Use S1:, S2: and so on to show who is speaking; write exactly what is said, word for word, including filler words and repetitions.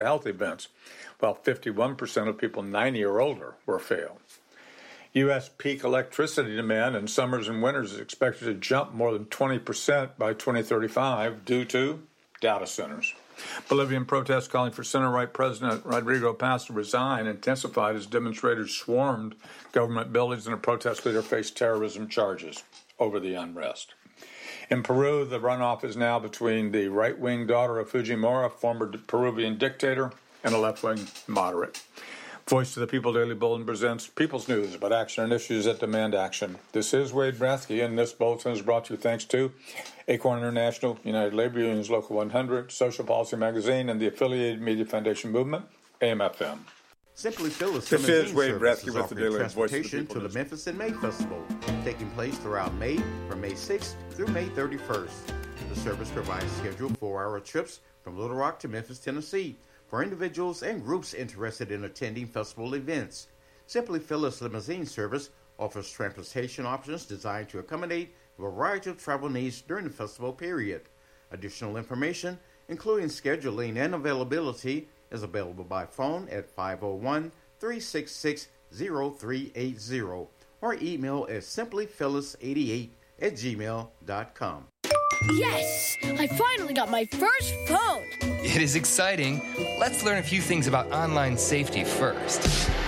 S1: health events, while fifty-one percent of people ninety or older were failed. U S peak electricity demand in summers and winters is expected to jump more than twenty percent by twenty thirty-five due to data centers. Bolivian protests calling for center-right President Rodrigo Paz to resign intensified as demonstrators swarmed government buildings and a protest leader faced terrorism charges over the unrest. In Peru, the runoff is now between the right-wing daughter of Fujimori, former Peruvian dictator, and a left-wing moderate. Voice of the People Daily Bulletin presents People's News about action and issues that demand action. This is Wade Brathke, and this bulletin is brought to you thanks to Acorn International, United Labor Unions Local one hundred, Social Policy Magazine, and the Affiliated Media Foundation Movement, A M F M.
S2: Simply Phyllis
S1: This is Wade
S2: Brathke
S1: with the Daily Voice of the
S2: People to the Memphis in May Festival, taking place throughout May from May sixth through May thirty-first. The service provides scheduled four-hour trips from Little Rock to Memphis, Tennessee, for individuals and groups interested in attending festival events. Simply Phyllis Limousine Service offers transportation options designed to accommodate a variety of travel needs during the festival period. Additional information, including scheduling and availability, is available by phone at five oh one, three six six, oh three eight oh or email at simply phyllis eighty-eight at gmail dot com.
S3: Yes! I finally got my first phone!
S4: It is exciting. Let's learn a few things about online safety first.